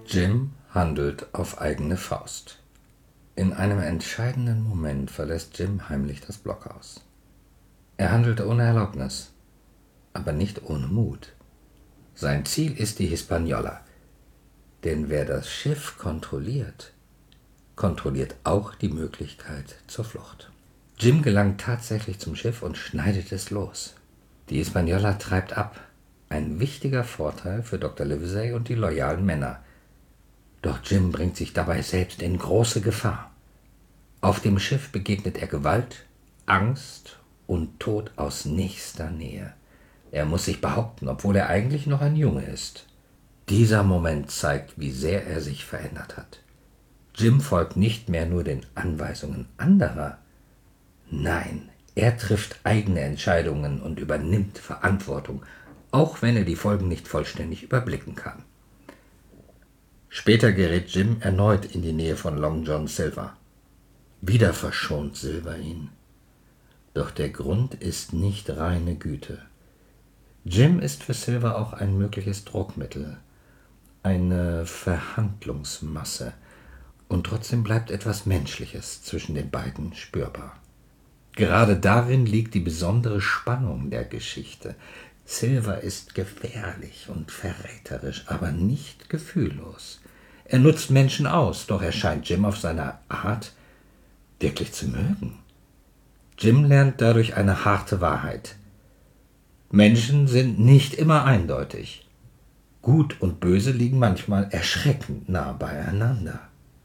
Jim handelt auf eigene Faust. In einem entscheidenden Moment verlässt Jim heimlich das Blockhaus. Er handelt ohne Erlaubnis, aber nicht ohne Mut. Sein Ziel ist die Hispaniola, denn wer das Schiff kontrolliert, kontrolliert auch die Möglichkeit zur Flucht. Jim gelangt tatsächlich zum Schiff und schneidet es los. Die Hispaniola treibt ab, ein wichtiger Vorteil für Dr. Livesey und die loyalen Männer. Doch Jim bringt sich dabei selbst in große Gefahr. Auf dem Schiff begegnet er Gewalt, Angst und Tod aus nächster Nähe. Er muss sich behaupten, obwohl er eigentlich noch ein Junge ist. Dieser Moment zeigt, wie sehr er sich verändert hat. Jim folgt nicht mehr nur den Anweisungen anderer. Nein, er trifft eigene Entscheidungen und übernimmt Verantwortung, auch wenn er die Folgen nicht vollständig überblicken kann. Später gerät Jim erneut in die Nähe von Long John Silver. Wieder verschont Silver ihn. Doch der Grund ist nicht reine Güte. Jim ist für Silver auch ein mögliches Druckmittel, eine Verhandlungsmasse, und trotzdem bleibt etwas Menschliches zwischen den beiden spürbar. Gerade darin liegt die besondere Spannung der Geschichte. Silver ist gefährlich und verräterisch, aber nicht gefühllos. Er nutzt Menschen aus, doch er scheint Jim auf seine Art wirklich zu mögen. Jim lernt dadurch eine harte Wahrheit. Menschen sind nicht immer eindeutig. Gut und Böse liegen manchmal erschreckend nah beieinander.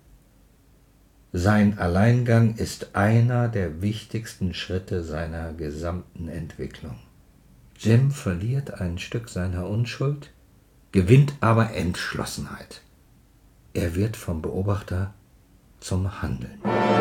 Sein Alleingang ist einer der wichtigsten Schritte seiner gesamten Entwicklung. Jim verliert ein Stück seiner Unschuld, gewinnt aber Entschlossenheit. Er wird vom Beobachter zum Handeln.